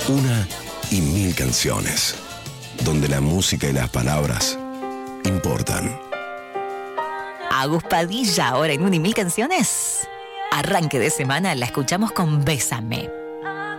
Una y mil canciones, donde la música y las palabras importan. Agus Padilla, ahora en Una y Mil Canciones. Arranque de semana la escuchamos con Bésame.